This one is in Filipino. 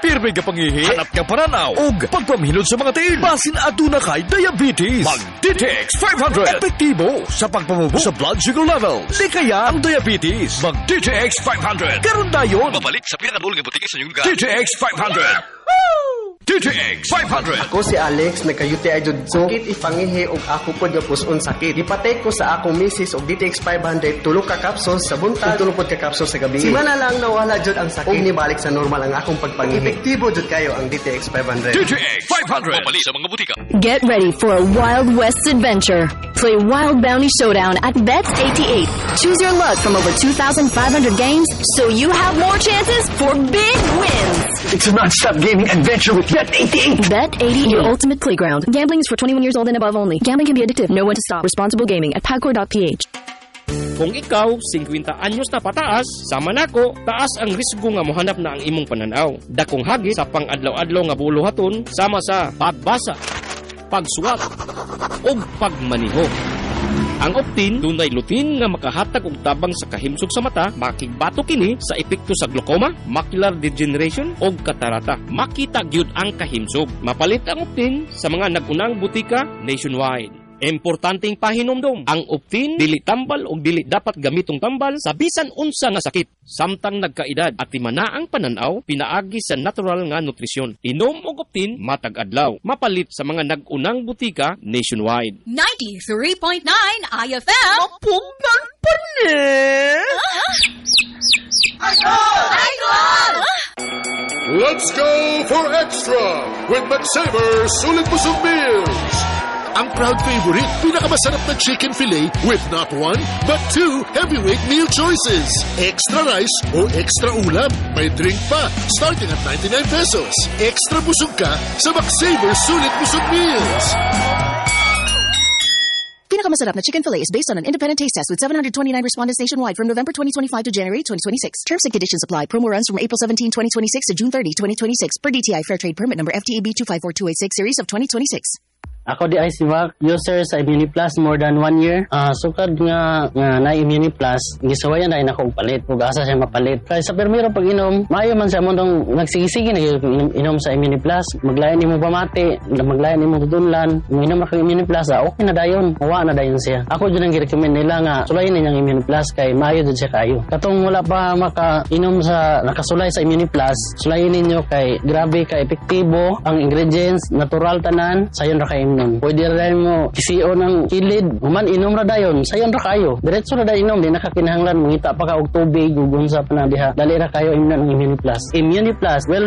pirmi ka pangihi, hanap ka pananaw, ug pagpamhilot sa mga tiil. Basin aduna kay diabetes. Mag DTX 500. Epektibo sa pagpamubo sa blood sugar level. Likaya ang diabetes. Mag DTX 500. Karon dayon. Babalik sa pinakadulong nga butika sa inyong lugar. DTX 500. DTX 500. Ako si Alex, nagka-UTI jud ko. Sakit ipangihi og ako pod nga puson sakit. Ipatay ko sa akong misis og DTX 500 tulo ka kapsul sa buntag, tulo pod ka kapsul sa gabi. Simana lang nawala jud ang sakit. Og nibalik sa normal ang akong pagpangihi. Epektibo jud kayo ang DTX 500. DTX 500. Babalik sa mga butika. Get ready for a Wild West adventure. Play Wild Bounty Showdown at Bet88. Choose your luck from over 2,500 games so you have more chances for big wins. It's a non-stop gaming adventure with Bet88. Bet88, your ultimate playground. Gambling is for 21 years old and above only. Gambling can be addictive. Know when to stop. Responsible gaming at pagcor.ph. Kung ikaw, 50 anyos na pataas, sama nako, taas ang risgo nga mohanap na ang imong pananaw. Dakong hagis sa pang-adlaw-adlaw nga buluhaton, sama sa pagbasa, pagsuwat, o pagmaniho. Ang Optin, dunay lutin nga makahatag og tabang sa kahimsog sa mata, makigbato kini sa epekto sa glaucoma, macular degeneration o katarata. Makita gyud ang kahimsog. Mapalit ang Optin sa mga nagunang butika nationwide. Importanteng pahinomdom, ang Optin dili tambal o dili dapat gamitong tambal sa bisan unsa nga sakit. Samtang nagkaedad at timana ang pananaw, pinaagi sa natural nga nutrisyon. Inom og Optin matag adlaw. Mapalit sa mga nagunang butika nationwide. 93.9 IFM. Pugnan pa rin! Let's go for extra with McSaver Sulit Busog Meals. Ang proud favorite, pinakamasarap na chicken fillet with not one, but two heavyweight meal choices. Extra rice o extra ulam. May drink pa, starting at 99 pesos. Extra busog ka sa McSaver Sulit Busog Meals. Pinakamasarap na chicken fillet is based on an independent taste test with 729 respondents nationwide from November 2025 to January 2026. Terms and conditions apply. Promo runs from April 17, 2026 to June 30, 2026 per DTI Fair Trade Permit number FTEB 254286 series of 2026. Ako di ay si Mac, user sa Immuni Plus more than 1 year. Sukad nga na Immuni Plus, gisawayan na ako palit. Ug asa siya mapalit. Kaya sa permiro pag inom, maayo man siya mo dong nagsigisigi na inom sa Immuni Plus. Maglayan nimo pamati, maglayan nimo tudunlan. Inom na kang Immuni Plus, okay na dayon. Mawa na dayon siya. Ako jud ang gi-recommend nila nga sulayin ninyang Immuni Plus kay maayo jud siya kayo. Katong wala pa maka-inom sa nakasulay sa Immuni Plus, sulayin ninyo kay grabe ka epektibo ang ingredients, natural tanan, sayon ra kay pwede rin mo kisiyo ng kilid. Human inom ra dayon, sayon ra kayo. Diretso ra dayon inom, di nakakinahanglan mangita pa ka og tubig, gugunsa pa na diha. Dali ra kayo imna ng Immuni Plus. Immuni Plus, well